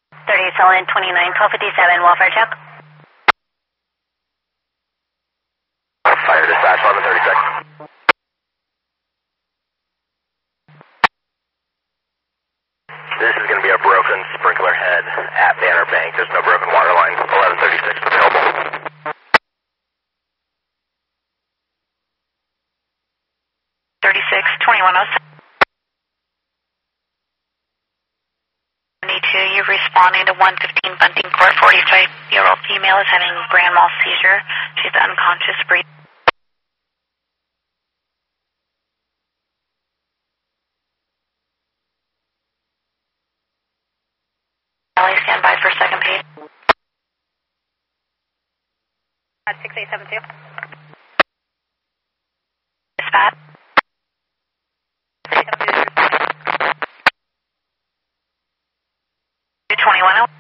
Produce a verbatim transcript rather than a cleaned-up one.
thirty Solid twenty-nine twelve fifty-seven, welfare check. Fire dispatch, eleven thirty-six. This is going to be a broken sprinkler head at Banner Bank. There's no broken water line. eleven thirty-six available. thirty-six twenty-one oh seven. seventy-two, you're responding to one fifteen Bunting Court. forty-five-year-old female is having grand mal seizure. She's unconscious, breathing. Stand by for second page. At six eight seven two. Dispatch. two twenty-one.